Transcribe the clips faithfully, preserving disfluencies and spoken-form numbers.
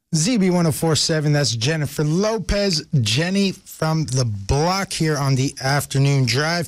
Z B one oh four point seven, that's Jennifer Lopez, Jenny from the block here on the afternoon drive.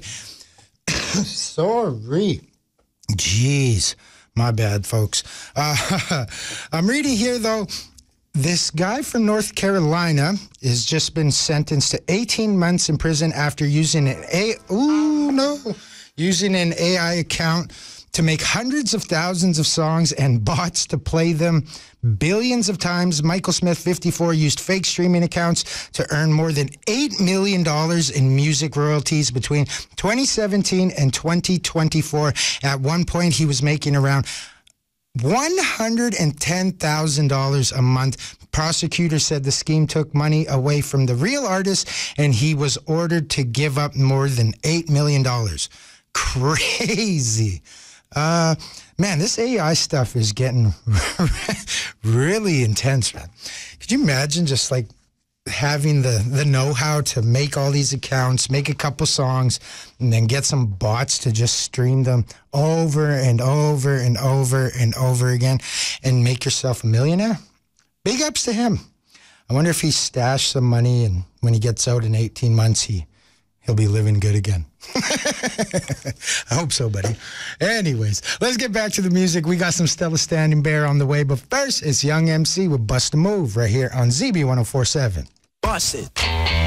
Sorry. Jeez. My bad, folks. Uh, I'm reading here, though, this guy from North Carolina has just been sentenced to eighteen months in prison after using an A... Ooh, no. Using an A I account to make hundreds of thousands of songs and bots to play them billions of times. Michael Smith, fifty-four, used fake streaming accounts to earn more than eight million dollars in music royalties between twenty seventeen and twenty twenty-four. At one point, he was making around one hundred ten thousand dollars a month. Prosecutors said the scheme took money away from the real artist, and he was ordered to give up more than eight million dollars. Crazy. Uh, man, this A I stuff is getting really intense, man. Could you imagine just like having the, the know-how to make all these accounts, make a couple songs, and then get some bots to just stream them over and over and over and over again and make yourself a millionaire? Big ups to him. I wonder if he stashed some money and when he gets out in eighteen months, he, he'll be living good again. I hope so, buddy. Anyways, let's get back to the music. We got some Stella Standing Bear on the way, but first, it's Young M C with Bust a Move right here on Z B one oh four point seven. Bust it.